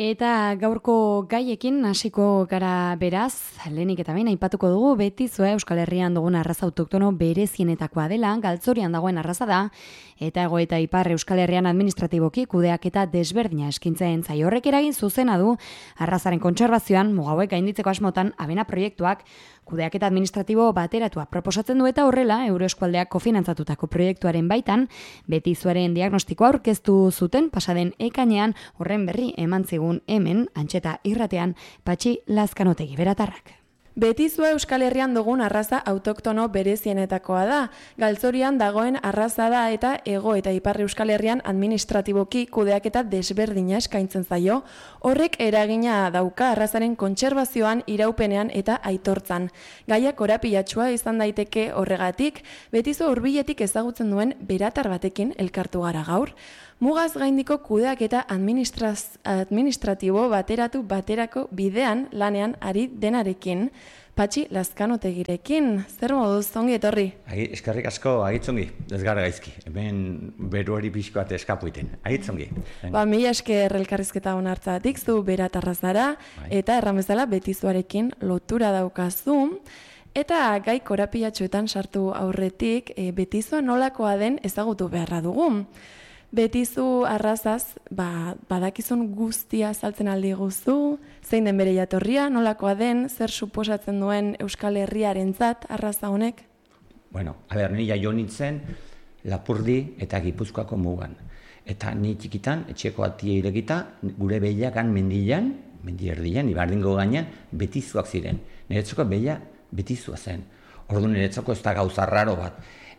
Eta gaurko gaiekin hasiko gara beraz, lehenik eta behin aipatuko dugu Betizua Euskal Herrian dugun arraza autoktono berezienetakoa dela, Galtzorian dagoen arraza da, eta Hego eta Ipar Euskal Herrian administratiboki kudeaketa desberdina eskintzen zaio. Horrek eragin zuzena du arrazaren kontserbazioan, mugauek gainditzeko asmotan abena proiektuak kudeaketa administratibo bateratua proposatzen du eta horrela Euroeskualdeak kofinantzatutako proiektuaren baitan Betizuaren diagnostikoa aurkeztu zuten pasaden ekainean, horren berri eman zigun hemen Antxeta irratean Patxi Lazkanotegi beratarrak. Betizua Euskal Herrian dugun arraza autoktono berezienetakoa da. Galtzorian dagoen arraza da eta Hego eta Ipar Euskal Herrian administratiboki kudeaketa desberdina eskaintzen zaio. Horrek eragina dauka arrazaren kontserbazioan, iraupenean eta aitortzan. Gaia korapilatsua izan daiteke horregatik, Betizua hurbiletik ezagutzen duen beratar batekin elkartu gara gaur. Mugaz gaindiko kudeaketa administratibo baterako bidean lanean ari denarekin, Patxi Lazkanotegirekin. Zer moduz, ongi etorri? Eskerrik asko, agitzongi, ez gara gaizki. Hemen beruari pixko bat eskapuiten. Agitzongi. Mila esker elkarrizketa onartzatik, zu beratarra zara, eta erramezala Betizuarekin lotura daukazu. Eta gai korapilatsuetan sartu aurretik, Betizua nolakoa den ezagutu beharra dugu. Betizu arrazaz, badakizun guztia azaltzen aldi guzu, zein den bere jatorria, nolakoa den, zer suposatzen duen Euskal Herriarentzat arraza honek? Bueno, ni jaio nintzen Lapurdi eta Gipuzkoako mugan. Eta ni txikitan, etxeko atia irekita, gure behiakan mendian, mendi erdian, ibardingo gainean, Betizuak ziren. Niretzako behia Betizua zen. Orduan niretzako ez da gauza raro bat.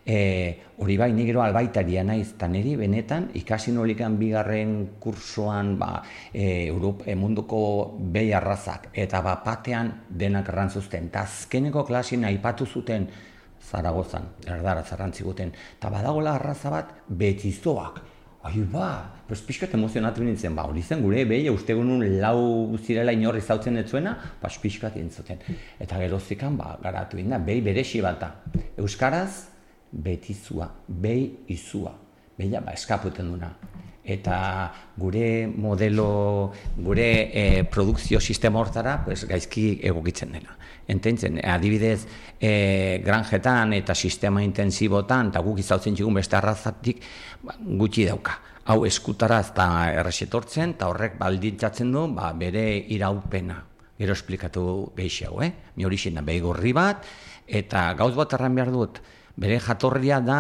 Hori bai, ni gero albaitaria naiz, eta niri benetan ikasi nolikan bigarren kursoan munduko behi arrazak, eta batean denak errantzuzten. Eta azkeneko klasien aipatu zuten Zaragozan, erdara zarrantziguten, eta badagola arraza bat Betizoak. Pixkat emozionatu nintzen, hori zen gure behi, ustegunun lau zirela inorri zautzen etzuena, pixkat entzuten. Eta gerozikan, garatu inda, behi beresi bata. Euskaraz, Betizua, behi izua, behia eskaputen duna. Eta gure modelo, gure produkzio sistema hortara gaizki egokitzen dela. Ententzen, adibidez, granjetan eta sistema intensibotan, eta guk izautzen txigun beste arrazatik gutxi dauka. Hau eskutara ez da erresetortzen, eta horrek baldintzatzen du bere iraupena. Gero esplikatu gehi hau, mi hori xena behi gorri bat, eta gauz bat erran behar dut, bere jatorria da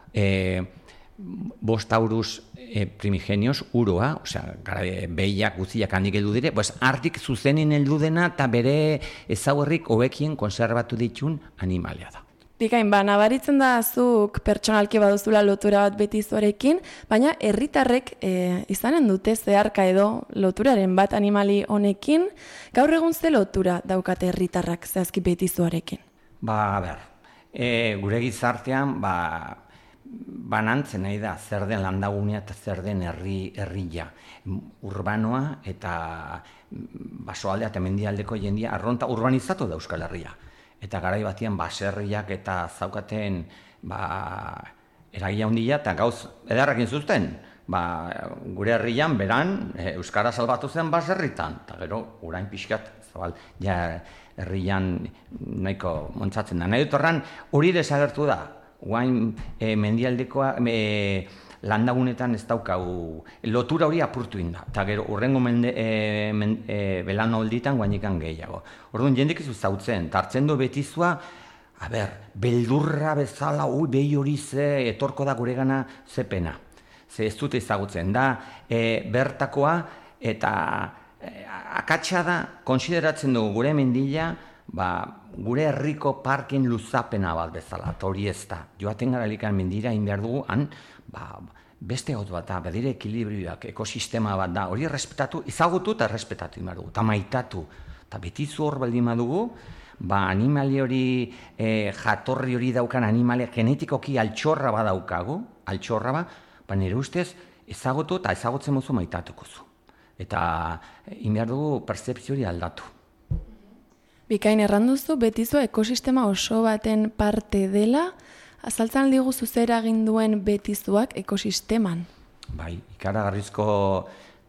5 taurus primigenios uroa, behiak guztiak handik heldu dire, artik zuzenin heldu dena eta bere ezaugarrik hobekien konserbatu ditun animalia da. Bikain, nabaritzen da zuk pertsonalki baduzula lotura bat Betizuarekin, baina herritarrek izanen dute zeharka edo loturaren bat animali honekin, gaur egun ze lotura daukate herritarrak zehazki Betizuarekin? Gure gizartean, banantzen nahi da, zer den landagunea eta zer den herria. Urbanoa eta basoaldea eta mendialdeko jendia arronta urbanizatu da Euskal Herria. Eta garai batian baserriak eta zaukaten eragia handia eta gauz edarrekin zuzten. Gure herrian beran Euskara salbatu zen baserritan, eta gero orain pixkat zabal, herrian nahiko montzatzen da. Nahi dut horran hori desagertu da. Guain mendialdekoa landagunetan ez daukagu lotura hori apurtu inda. Eta gero urrengo belano holditan guainikan gehiago. Orduan jendik izu zautzen, hartzen du Betizua, beldurra bezala, behi hori ze etorko da gure gana ze pena. Ze ez dute ezagutzen da bertakoa eta akatsa da, konsideratzen dugu gure mendila, gure herriko parken luzapena bat bezala, eta hori ez da. Joaten gara likan mendira egin behar dugu, beste hot bat da, badire ekilibrioak, ekosistema bat da, hori ezagutu eta errespetatu egin behar dugu, eta maitatu. Eta Betizu hor baldin badugu, animali hori, jatorri hori daukan animalia, genetikoki altxorra bat daukagu, nire ustez ezagutu eta ezagutzen mozu maitatuko zu. Eta behar dugu pertzepzio hori aldatu. Bikain erranduzu, Betizua ekosistema oso baten parte dela, azaltzen aldi guzu zer egin duen Betizuak ekosisteman? Ikaragarrizko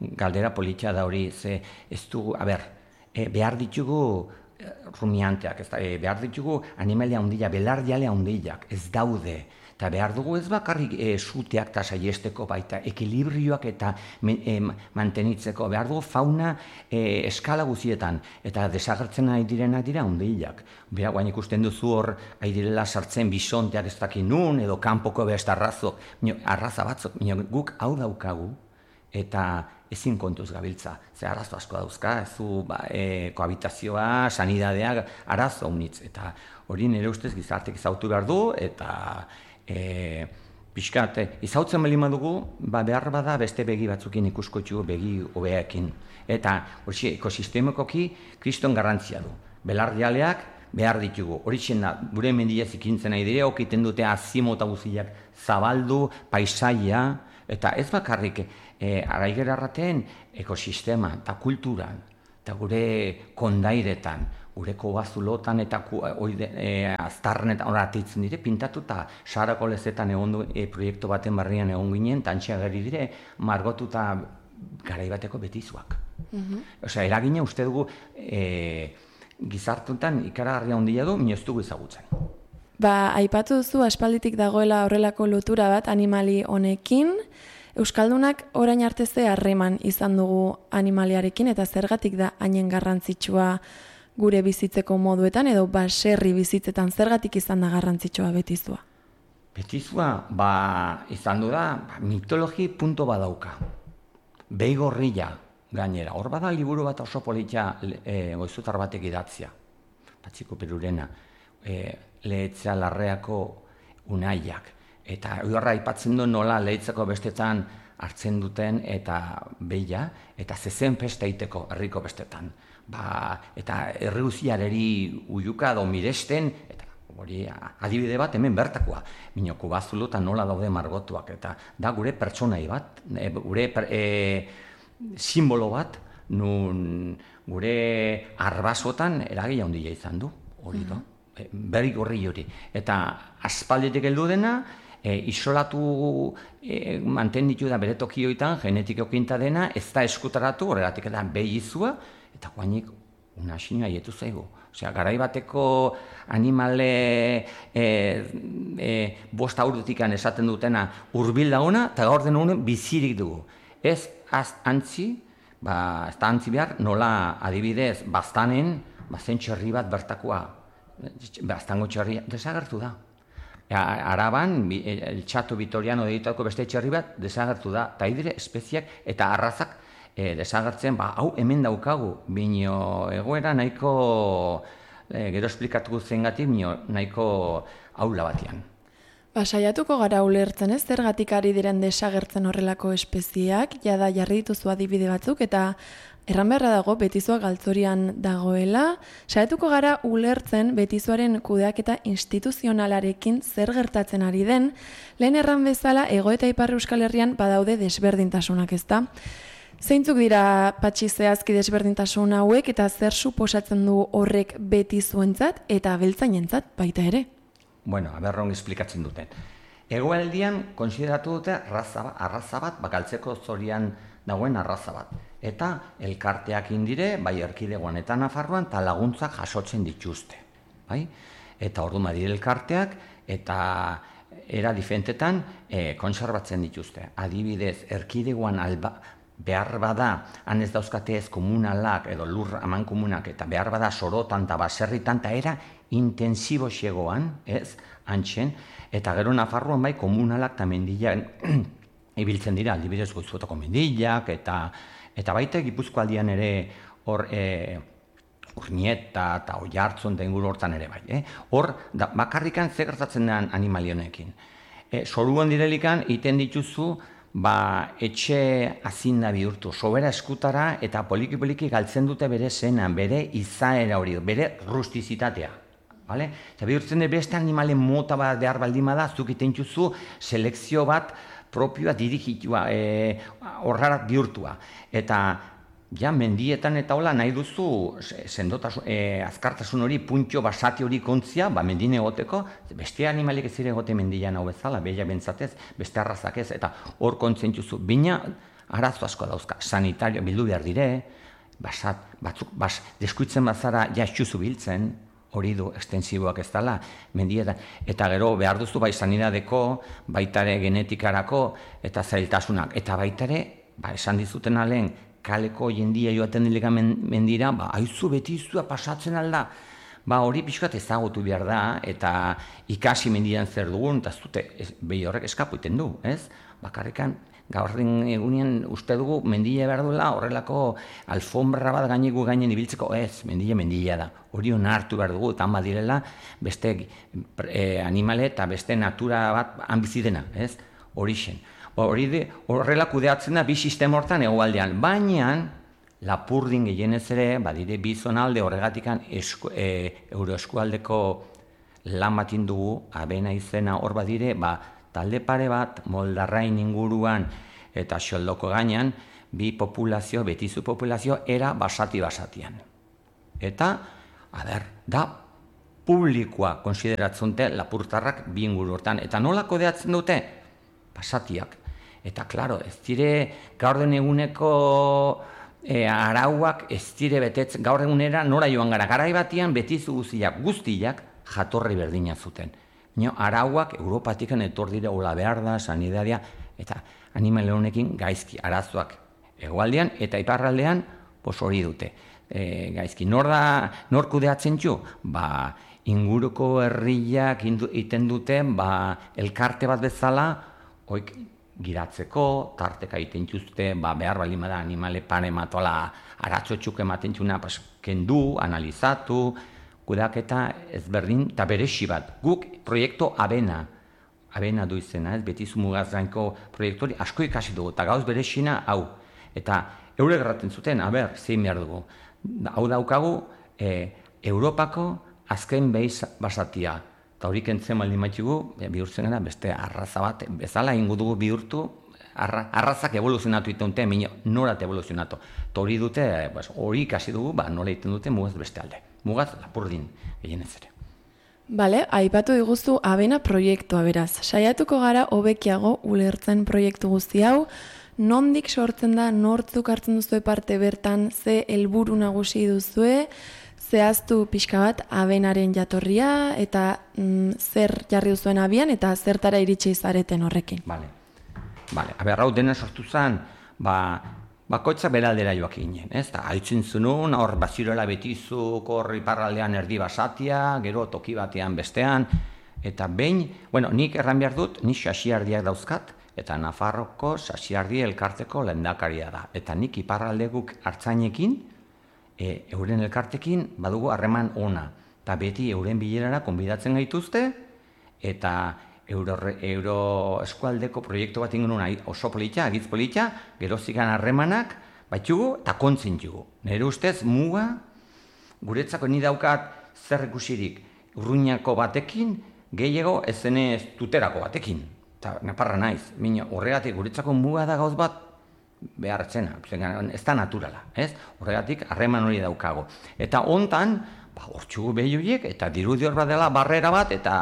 galdera politxa da hori, ze ez dugu, behar ditugu rumianteak, behar ditugu animalia handia, belardiale handiak, ez daude. Eta behar dugu ez bakarrik suteak eta saiesteko baita, ekilibrioak eta mantenitzeko, behar dugu fauna eskala guzietan, eta desagertzen nahi direnak dira handiak. Beha, guain ikusten duzu hor, direla sartzen bisonteak ez dakin nun, edo kanpoko beste arraza batzuk, guk hau daukagu, eta ezin kontuz gabiltza. Ze arazo asko dauzka, ez du kohabitazioa, sanidadea, arazo unitz. Eta hori nire ustez gizartek izautu behar du, eta pixkat, izautzen melima dugu, behar bada beste begi batzukin ikusko txugu begi hobeekin. Eta hori ekosistemekoki kriston garrantzia du. Belardialeak behar ditugu. Hori da, gure mendia zikintzen nahi dire, okiten dute azimota guziak zabaldu, paisaia, eta ez bakarrik araigera arraten ekosistema eta kulturan, eta gure kondairetan, gure kobazulotan eta aztarnetan horatitzen dire, pintatu eta Sarako lezetan proiektu baten barrian egon ginen, tantxea gari dire, margotu eta garaibateko betizuak. Osea, eragina uste dugu gizartutan ikaragarria handia du, ez dugu ezagutzen. Aipatu duzu aspalditik dagoela horrelako lotura bat animali honekin, Euskaldunak orain arte ze harreman izan dugu animaliarekin eta zergatik da hainen garrantzitsua gure bizitzeko moduetan edo baserri bizitzetan zergatik izan da garrantzitsua betizua? Betizua, izan du da, mitologi punto badauka. Beigorrila gainera. Hor bada liburu bat oso politia goizutar batek idatzia. Patxiko Perurena. Lehetzea larreako unaiak. Eta horra aipatzen du nola lehitzeko bestetan hartzen duten eta behia, eta zezen pesta iteko herriko bestetan. Eta herriuziareri uiuka do miresten, eta hori adibide bat hemen bertakoa. Minoko bazulu eta nola daude margotuak, eta da gure pertsonai bat, gure simbolo bat, nun gure arbasotan eragila handia izan du, hori da. Berri gorri hori. Eta aspalditik heldu dena, isolatu mantenditu da bere tokioetan, genetiko kinta dena, ez da eskutaratu, horregatik da behizua, eta guainik unasinoa hietu zaigu. Osea, garai bateko animale bost aurrutikan esaten dutena hurbil dagoena, eta gaur den honen bizirik dugu. Ez antzi, ez da antzi behar, nola adibidez, baztanen, bazen txerri bat bertakoa, baztango txerria, desagertu da. Araban, el Txato Vitoriano deitako beste txerri bat, desagertu da. Eta idire, espeziak eta arrazak desagertzen, hau hemen daukagu, bino egoera nahiko, gero esplikatuko zengatik, nahiko aula batian. Saiatuko gara ulertzen ez, zergatik ari diren desagertzen horrelako espeziak, jada jarri dituzu adibide batzuk, eta erran beharra dago betizua galtzorian dagoela. Saiatuko gara ulertzen betizuaren kudeaketa instituzionalarekin zer gertatzen ari den, lehen erran bezala Hego eta Ipar Euskal Herrian badaude desberdintasunak, ezta? Zeintzuk dira Patxi zehazki desberdintasun hauek eta zer suposatzen du horrek betizuentzat eta abeltzainentzat baita ere? Bueno, aberron esplikatzen duten. Hegoaldean konsideratu dute arraza bat, galtzeko zorian dagoen arraza bat. Eta elkarteak indire, bai erkidegoan eta Nafarroan, eta laguntzak jasotzen dituzte. Eta orduan badire elkarteak, eta era diferentetan konserbatzen dituzte. Adibidez, erkidegoan behar bada, han ez dauzkate ez komunalak, edo lur aman komunak, eta behar bada sorotan eta baserritan, eta era intensibo xegoan, ez, antxen, eta gero Nafarroan bai komunalak eta mendilean ibiltzen dira, aldibidez Goizuetako mendilak, eta baita Gipuzkoaldian ere hor Urnieta eta Oiartzun eta inguru hortan ere bai. Hor, bakarrikan ze gertatzen den animalionekin. Soruan direlikan, iten dituzu, etxe azinda bihurtu, sobera eskutara eta poliki-poliki galtzen dute bere zenan, bere izaera hori, bere rustizitatea. Eta bihurtzen dut beste animalen mota bat behar baldima da, zuk iten dituzu selekzio bat propioa dirigitua, horrarat bihurtua. Eta mendietan eta hola nahi duzu azkartasun hori, puntxo basati hori kontzia, mendine egoteko, beste animalik ez zire egote mendian hau bezala, behia bentsatez, beste arrazak ez, eta hor kontzen duzu. Bina arazo asko dauzka, sanitario bildu behar dire, batzuk, deskuitzen bazara jaitxuzu biltzen, hori du ekstensiboak ez dela, mendietan, eta gero behar duzu bai sanidadeko, baitare genetikarako, eta zailtasunak, eta baitare, esan dizuten alen, kaleko jendia joaten dilega mendira, haizu betizua pasatzen alda, hori pixkat ezagutu behar da, eta ikasi mendian zer dugun, eta zute, behi horrek eskapu iten du, ez? Bakarrikan, gaurren egunean uste dugu mendila behar duela, horrelako alfombra bat gainen ibiltzeko, ez, mendila da. Hori onartu behar dugu, eta han badirela, beste animale eta beste natura bat hanbizidena, ez? Horixen. Horrela kudeatzen da bi sistema hortan hegoaldean, baina Lapurdin gehienez ere, badire bi zonalde horregatikan euroeskualdeko lan batin dugu, abena izena hor badire, talde pare bat, Moldarrain inguruan eta Xoldoko gainean, bi populazio, betizu populazio, era basatian. Eta, da publikoa konsideratzunte Lapurtarrak bi inguru hortan. Eta nola kodeatzen dute? Basatiak. Eta, klaro, ez dire gaur den eguneko arauak ez dire betetzen, gaur egunera nora joan gara, garai batian betizu guztiak jatorri berdina zuten. Arauak Europatikan etor dire hola behar da, sanidadia, eta animale honekin gaizki arazoak hegoaldean eta iparraldean hori dute. Gaizki, nor kudeatzen txu? Inguruko herriak iten duten, elkarte bat bezala, oik giratzeko, tarteka egiten txuzte, behar bali da animale pare matola aratxo txuk ematen txuna, kendu, analizatu, kudaketa ezberdin, eta berexi bat. Guk proiektu abena du izena, betizu mugaz gainko proiektori asko ikasi dugu, eta gauz berexina hau. Eta eure gerraten zuten, zein behar dugu. Hau daukagu, Europako azken behiz basatia. Eta hori kentzen baldin matxugu, bihurtzen gara beste arraza bat, bezala ingo dugu bihurtu, arrazak evoluzionatu iten dute, norat evoluzionatu. Eta hori dute, hori ikasi dugu, nola iten dute mugaz beste alde. Mugaz Lapurdin gehienez ere. Bale, aipatu diguzu abena proiektua beraz. Saiatuko gara hobekiago ulertzen proiektu guzti hau, nondik sortzen da, nortzuk hartzen duzue parte bertan, ze helburu nagusi duzue, zehaztu pixka bat abenaren jatorria eta zer jarri duzuen abian eta zertara iritsi zareten horrekin. Bale, hau dena sortu zen, bakoitza beraldera joak ginen, ez? Haitzen zunun, hor bazirela betizuk, hor iparraldean erdi basatia, gero toki batean bestean, eta behin, nik erran behar dut, nik sasiardiak dauzkat, eta Nafarroko sasiardi elkarteko lehendakaria da. Eta nik iparraldeguk hartzainekin, euren elkartekin badugu harreman ona. Eta beti euren bilerara konbidatzen gaituzte, eta euro eskualdeko proiektu bat ingenun oso polita, agitz polita, gerozikan harremanak, baitxugu eta kontzintxugu. Nire ustez, muga, guretzako ni daukat zer ikusirik Urruñako batekin, gehiago ezenez tuterako batekin. Eta naparra naiz, horregatik guretzako muga da gauz bat, behartzena, ez da naturala, ez? Horregatik, harreman hori daukago. Eta hontan, hortxugu behioiek, eta dirudi hor bat dela barrera bat, eta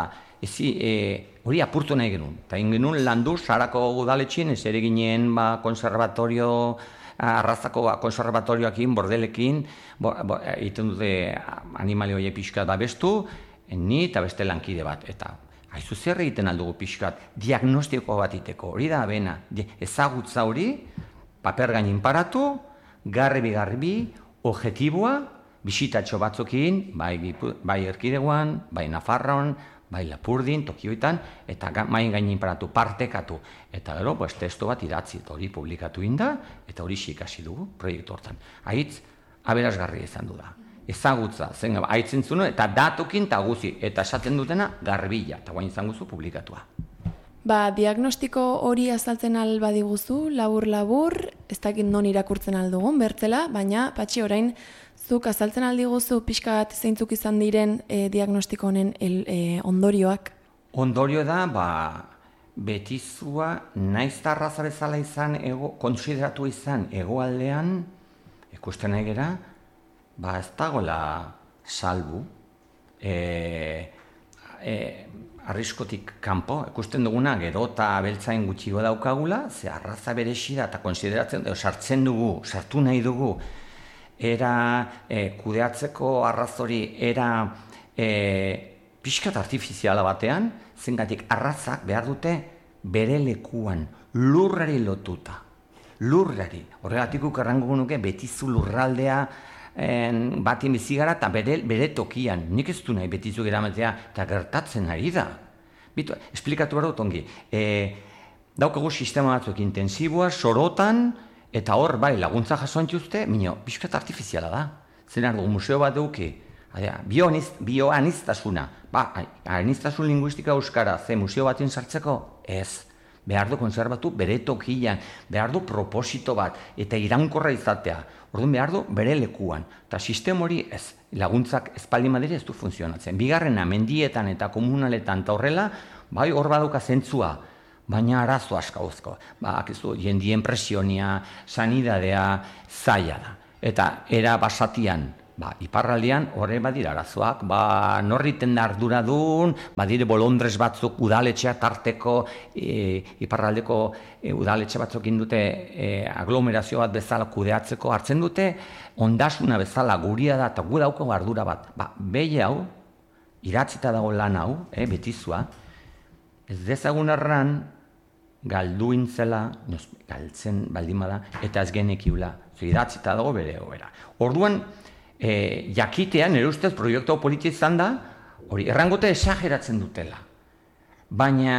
hori apurtu nahi genuen. Eta ingenuen landu, Sarako udaletxin, ez ere ginen konservatorio, arrazako konservatorioakin, bordelekin, egiten dute animali hori pixka da bestu, ni eta beste lankide bat. Eta haizu zer egiten aldugu pixkat, diagnostiko bat iteko, hori da abena, ezagutza hori, paper gainin paratu, garbi, objetiboa, bisitatxo batzukin, bai Erkidegoan, bai Nafarroan, bai Lapurdin, Tokioetan, eta main gainin paratu, partekatu. Eta gero, testu bat idatzi, hori publikatu inda, eta hori ikasi dugu proiektu hortan. Haitz, aberasgarri izan du da. Ezagutza, zen haitzen zuen, eta datukin eta guzi, eta esaten dutena garbila, eta guain izan guzu publikatua. Diagnostiko hori azaltzen albadiguzu, labur, ez dakit non irakurtzen aldugun, bertzela, baina, patxi orain, zuk azaltzen aldiguzu pixka bat zeintzuk izan diren diagnostiko honen ondorioak? Ondorio da, betizua naiz arraza bezala izan, konsideratu izan hegoaldean, ikusten nahi gera, ez dagoela salbu, arriskotik kanpo, ikusten duguna, gero eta abeltzain gutxigo daukagula, ze arraza beresi da, eta konsideratzen, sartzen dugu, sartu nahi dugu, era kudeatzeko arrazori, era pixkat artifiziala batean, zengatik arrazak behar dute bere lekuan, lurrari lotuta. Lurrari. Horregatik errango nuke betizu lurraldea batin bizigara eta bere tokian. Nik ez du nahi betizu geramatea eta gertatzen ari da. Bitu, esplikatu behar dut ongi. Daukagu sistema batzuk intensiboa, sorotan, eta hor bai laguntza jasoan txuzte, pixkat artifiziala da. Zer dugu museo bat duki. Bioaniztasuna. Aniztasun linguistika euskara, ze museo batin sartzeko? Ez. Behar du konserbatu bere tokian, behar du proposito bat, eta iraunkorra izatea. Orduan behar du bere lekuan. Eta sistema hori ez, laguntzak espaldin badire ez du funtzionatzen. Bigarrena, mendietan eta komunaletan eta horrela, bai hor baduka zentzua, baina arazo askauzko. Jendien presionia, sanidadea, zaila da. Eta era basatian, iparraldean horre badira arazoak, norriten da arduradun, badire bolondrez batzuk udaletxea tarteko, iparraldeko udaletxe batzuk indute aglomerazio bat bezala kudeatzeko hartzen dute, ondasuna bezala guria da eta gu dauko ardura bat. Behi hau, iratzita dago lan hau, betizua, ez dezagun erran galduin zela, galtzen baldin bada, eta ez genekiula, iratzita dago bere hobera. Orduan, jakitean, nire ustez, proiektu politia izan da, hori, errangote esageratzen dutela. Baina,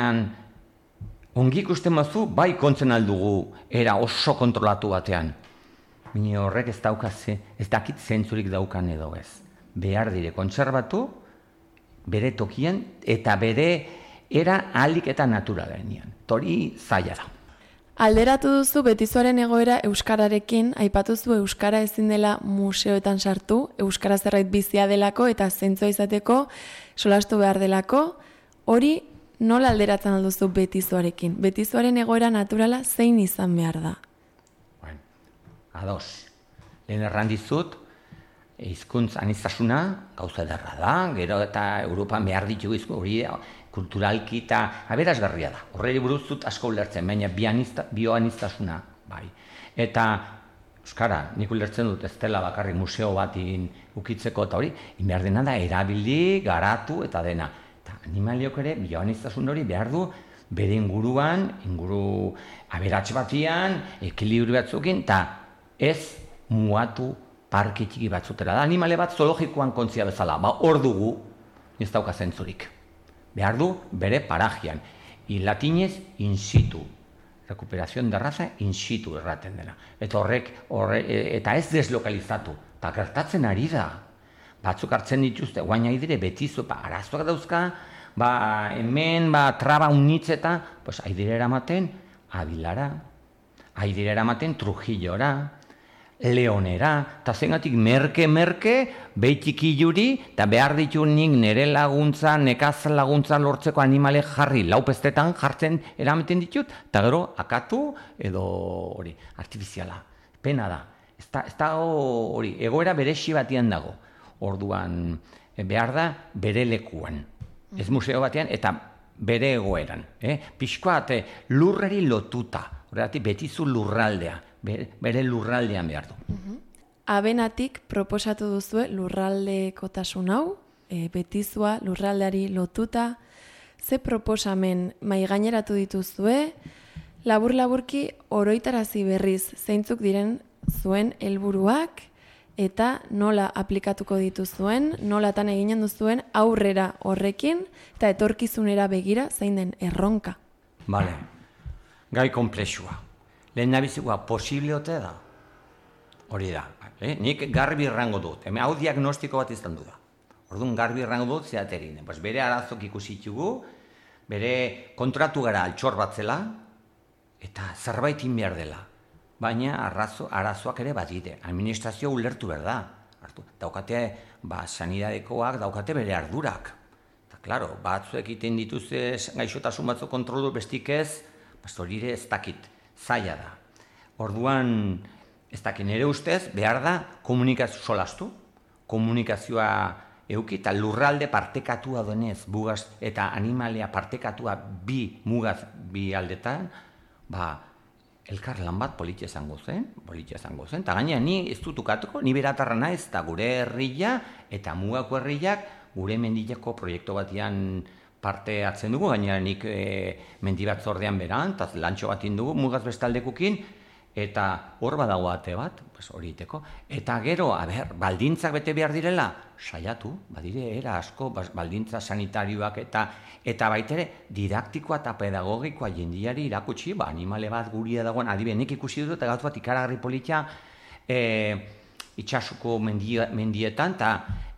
ongi ikusten bazu, bai kontzen aldugu, era oso kontrolatu batean. Baina horrek ez dakit zentzurik daukan edo ez. Behar dire, kontserbatu, bere tokian, eta bere era ahalik eta naturalenean. Hori zaila da. Alderatu duzu betizuaren egoera euskararekin, aipatuzu euskara ezin dela museoetan sartu, euskara zerbait bizia delako eta zentzua izateko solastu behar delako, hori nola alderatzen alduzu betizuarekin? Betizuaren egoera naturala zein izan behar da? Ados. Lehen errandizut, hizkuntz aniztasuna gauza ederra da, gero eta Europan behar ditugu hori kulturalki eta aberasgarria da. Horreri buruz dut asko ulertzen, baina bioaniztasuna, bai. Eta, euskara, nik ulertzen dut ez dela bakarrik museo bat ukitzeko eta hori, behar dena da erabili, garatu eta dena. Eta animaliok ere bioaniztasun hori behar du bere inguruan, inguru aberatxe batian, ekilibri batzukin, eta ez muatu parke txiki batzutera da. Animale bat zoologikoan kontzia bezala, hor dugu, ez dauka zentzurik. Behar du bere parajian. Latinez in situ. Recuperación de raza in situ erraten dena. Eta eta ez deslokalizatu. Eta gertatzen ari da. Batzuk hartzen dituzte, guaina idire betizu, arazoak dauzka, hemen traba unitzeta, haidire eramaten Avilara, haidire eramaten Trujillora, Leonera, eta zengatik merke, behitiki juri, eta behar ditu nik nire laguntza, nekaz laguntza lortzeko animale jarri, laupestetan jartzen eramaten ditut, eta gero akatu edo hori, artifiziala. Pena da. Ez da hori, egoera beresi batian dago. Orduan, behar da bere lekuan. Ez museo batean, eta bere egoeran. Pixkoat lurreri lotuta. Horregatik betizu lurraldea. Bere lurraldean behar du. Abenatik proposatu duzue lurraldekotasun hau, betizua lurraldeari lotuta, ze proposamen maigaineratu dituzue, labur-laburki oroitarazi berriz zeintzuk diren zuen helburuak eta nola aplikatuko dituzuen, nolatan eginen duzuen aurrera horrekin eta etorkizunera begira zein den erronka. Bale, gai komplexua. Lehen nabizikoa posible ote da? Hori da. Nik garbi errango dut. Hau diagnostiko bat izan du da. Orduan garbi errango dut zeaterin. Bere arazok ikusitugu, bere kontratu gara altxor bat zela, eta zerbait behar dela. Baina arazoak ere badide. Administrazio ulertu behar da. Daukate, sanidadekoak daukate bere ardurak. Eta, klaro, batzuek iten dituzte gaixotasun batzuk kontrolu bestik ez, hori ere ez dakit. Zaila da. Orduan, ez dakit nire ustez, behar da komunikazio solastu, komunikazioa euki eta lurralde partekatua denez, mugaz eta animalia partekatua mugaz bi aldetan, elkar lan bat politia izango zen, eta gaina ni ez dut ukatuko, ni beratarra naiz, eta gure herria eta mugako herriak gure mendileko proiektu batian parte hartzen dugu, gainera nik mendi bat zordean beran, eta lantxo bat dugu mugaz bestaldekukin, eta hor badago ate bat, hori iteko. Eta gero, baldintzak bete behar direla, saiatu, badire, era asko, baldintza sanitarioak eta baitere didaktikoa eta pedagogikoa jendiari irakutsi, animale bat guria dagoen, adibe, nik ikusi dut, eta gauz bat ikaragarri politia itxasuko mendietan, eta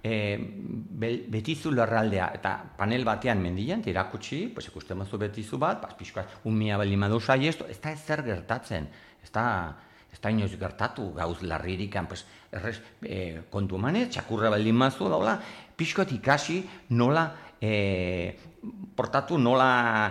betizu lorraldea, eta panel batean mendian, irakutsi, ikusten mazu betizu bat, pixkoa, mila baldin madu saiestu, ez da ezer gertatzen, ez da inoiz gertatu, gauz larririkan, kontu emanez, txakurra baldin mazu daula, pixkoet ikasi nola portatu, nola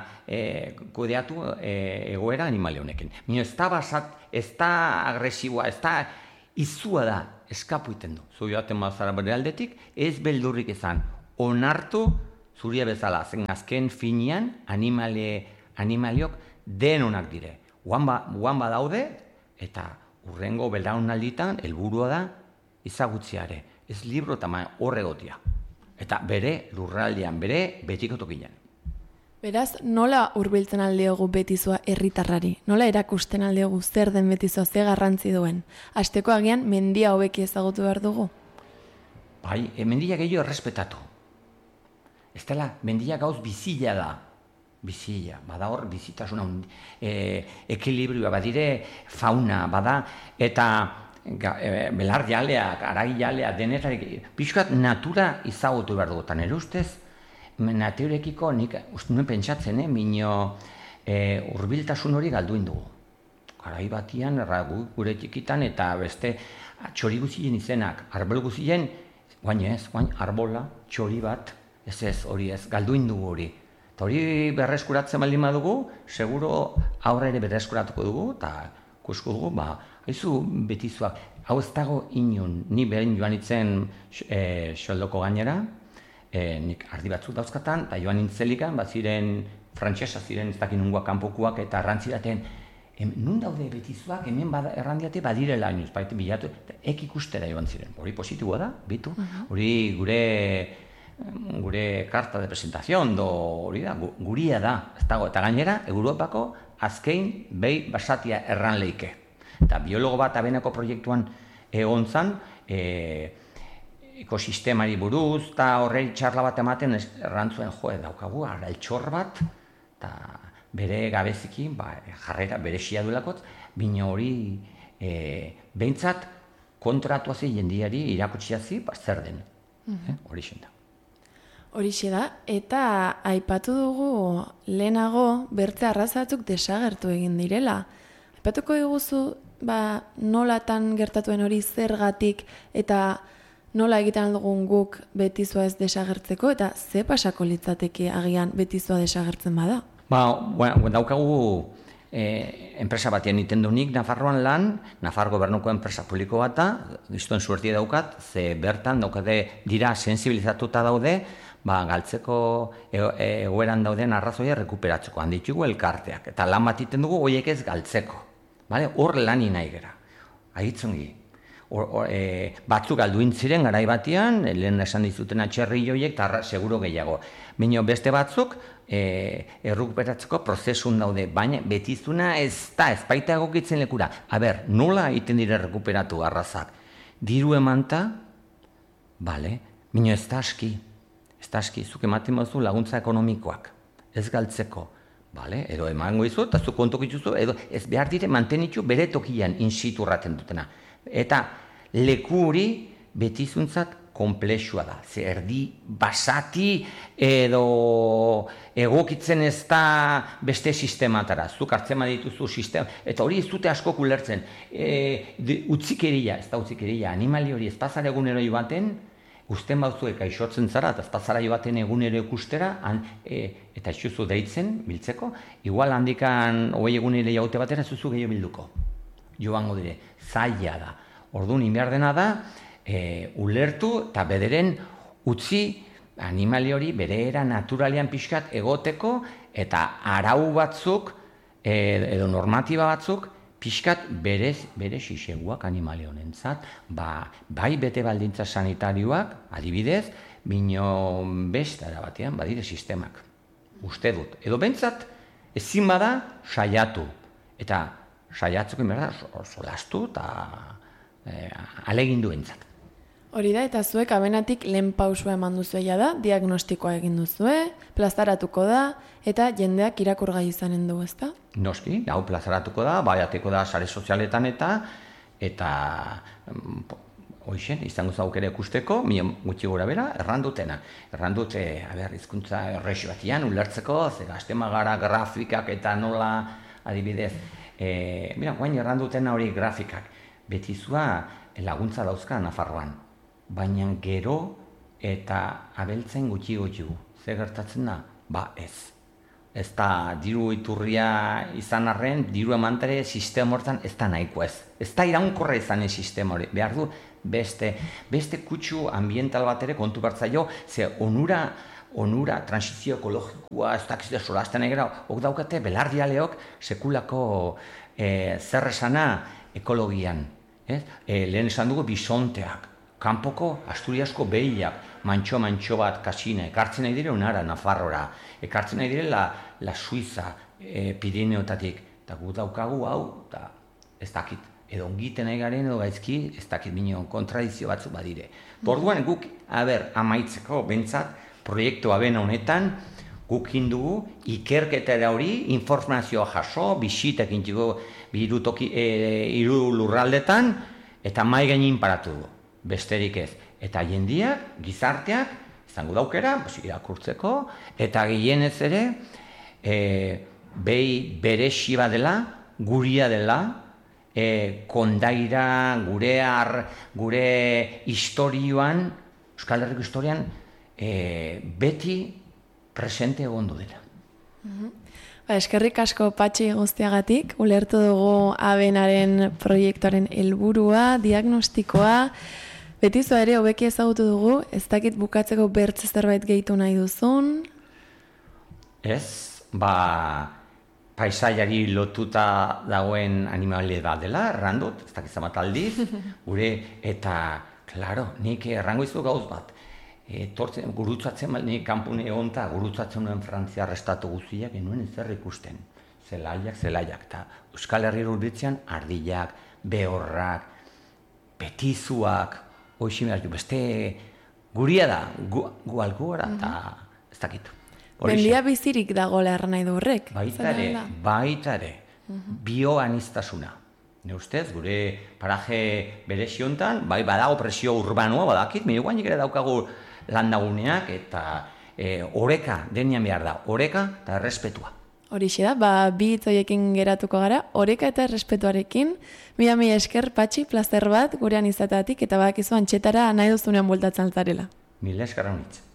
kudeatu egoera animale honekin. Mino, ez da agresiboa, ez da izua da, eskapu iten du. Zu joaten mazara bere aldetik, ez beldurrik izan, onartu zuria bezala, zen azken finean animaliok denonak dire. Guan badaude, eta urrengo belaunalditan helburua da izagutziare. Ez libro eta horregotia. Eta bere lurraldean, bere betiko tokinan. Beraz, nola hurbiltzen aldiogu betizua herritarrari? Nola erakusten aldiogu zer den betizua, ze garrantzi duen? Hasteko agian mendia hobeki ezagutu behar dugu? Bai, mendia gehiago errespetatu. Ez dela, mendia gauz bizila da. Bizila, bada hor bizitasuna, ekilibrioa, badire fauna, bada, eta belar jaleak, arai jaleak, denetarik, pixkat natura izagutu behar dugu, eta nire ustez, naturekiko nik nuen pentsatzen, minio hurbiltasun hori galduin dugu. Garai batian, gure txikitan, eta beste txori guzien izenak, arbol guzien, guain arbola, txori bat, ez hori ez, galduin dugu hori. Eta hori berreskuratzen baldin badugu, seguro aurre ere berreskuratuko dugu, eta ikusko dugu, haizu betizuak, hau ez dago inon, ni behin joan itzen xoldoko gainera, nik ardi batzuk dauzkatan, eta joan nintzelikan, ziren frantsesa ziren ez dakin nungoak kanpokuak, eta errantzidaten, nun daude betizuak, hemen errandiate badirela inoz, bilatu, ek ikustera joan ziren. Hori positiboa da, bitu, hori gure karta de presentación, hori da, guria da, ez dago, eta gainera, Europako azkein behi basatia erran leike. Eta biologo bat abenako proiektuan egon zan, ekosistemari buruz, eta horrei txarla bat ematen errantzuen daukagu, altxor bat, eta bere gabezikin, jarrera beresia duelakotz, bino hori behintzat kontratuazi jendiari irakutsiazi, zer den, hori xenta. Horixe da, eta aipatu dugu lehenago bertze arrazatzuk desagertu egin direla. Aipatuko diguzu nolatan gertatuen hori zergatik eta nola egiten aldugun guk betizua ez desagertzeko eta ze pasako litzateke agian betizua desagertzen bada? Daukagu enpresa batean iten dunik Nafarroan lan, Nafar gobernuko enpresa publiko bat da, iztuen suertia daukat, ze bertan daukate dira sensibilizatuta daude, galtzeko egoeran dauden arrazoia rekuperatzeko, handitugu elkarteak, eta lan bat iten dugu horiek ez galtzeko, hor lani nahi gera, ahitzongi. Batzuk alduin ziren garai batean, lehen esan dizuten atxerri joiek, eta seguro gehiago. Baina beste batzuk, errekuperatzeko prozesun daude, baina betizuna ez baita egokitzen lekura. Nola egiten dire rekuperatu arrazak? Diru emanta, baina ez da aski, zuk ematen bazu laguntza ekonomikoak, ez galtzeko. Edo emango izu, eta zuk kontok ituzu, edo ez behar dire mantenitu bere tokian insiturraten dutena. Eta leku hori betizuntzat komplexua da. Ze erdi basati edo egokitzen ez da beste sistematara. Zuk hartzen badituzu sistema, eta hori ez dute asko ulertzen. Utzikeria, ez da utzikeria, animali hori ez pazara egunero joaten, usten bauzuek aixotzen zara, eta ez pazara joaten egunero ikustera, eta etxuzu deitzen, biltzeko, igual handikan 20 egunero jaute batera zuzu gehiago bilduko. Joango dire, zaila da. Orduan, inbehar dena da, ulertu eta bederen utzi animali hori bere era naturalean pixkat egoteko eta arau batzuk edo normatiba batzuk pixkat bere siseguak animali honentzat, bai bete baldintza sanitarioak, adibidez, bino beste batean badire sistemak. Uste dut. Edo bentsat, ezin bada saiatu. Eta saiatzeko inberda solastu eta alegindu entzat. Hori da, eta zuek abenatik lehen pausua eman duzuela da, diagnostikoa egin duzue, plazaratuko da, eta jendeak irakurgai izanen du, ezta? Noski, hau plazaratuko da, baiateko da sare sozialetan eta hoixen, izango zauk ere ikusteko, gutxi gora bera, errandutena. Errandute, hizkuntza errexi batian, ulertzeko, ze gaztema gara grafikak eta nola, adibidez, guain errandutena hori grafikak, betizua laguntza dauzka Nafarroan. Baina gero eta abeltzen gutxi. Ze gertatzen da? Ez. Ez da diru iturria izan arren, diru emantare sistema hortan ez da nahiko ez. Ez da iraunkorra izanen sistema hori. Behar du beste kutsu ambiental bat ere kontu bertzaio, ze onura, transizio ekologikoa, ez dakizte solasten egera, hok daukate belardialeok sekulako zer esana ekologian. Lehen esan dugu bisonteak. Kanpoko Asturiasko behiak, mantxo bat kasina, ekartzen nahi dire unara, Nafarrora, ekartzen nahi dire la Suiza, Pirineotatik, eta gu daukagu hau, eta ez dakit, edo ongiten nahi garen edo gaizki, ez dakit bino kontradizio batzuk badire. Orduan guk, amaitzeko, bentsat, proiektu abena honetan, guk indugu, ikerketera hori, informazioa jaso, bisitek intiko, hiru lurraldetan, eta mai gainin paratu du. Besterik ez. Eta jendiak, gizarteak, izango daukera, irakurtzeko, eta gehienez ere, behi beresi dela, guria dela, kondaira, gure historioan, Euskal Herriko historian, beti presente egondu dela. Eskerrik asko Patxi guztiagatik, ulertu dugu abenaren proiektuaren helburua, diagnostikoa, betizua ere hobeki ezagutu dugu, ez dakit bukatzeko bertze zerbait gehitu nahi duzun? Ez, paisaiari lotuta dagoen animalia da dela, errandut, ez dakit zamat aldiz, gure, eta, klaro, nik errango izu gauz bat, gurutzatzen, nik kanpune egonta, gurutzatzen nuen Frantziar estatu guztiak, enuen ezer ikusten, zelaiak, eta Euskal Herri urbiltzean, ardilak, behorrak, betizuak, beste guria da, gu algura, eta ez dakit. Mendia bizirik dagoela erran nahi du horrek? Baita ere, bioaniztasuna. Ne ustez, gure paraje berezi hontan, badago presio urbanoa badakit, guainik ere daukagu landaguneak, eta oreka denian behar da, oreka eta errespetua. Horixe da, bi hitz horiekin geratuko gara, oreka eta errespetuarekin, mila esker, Patxi, plazer bat gurean izateatik, eta badakizu antxetara nahi duzunean bueltatzen altzarela. Mila esker honitz.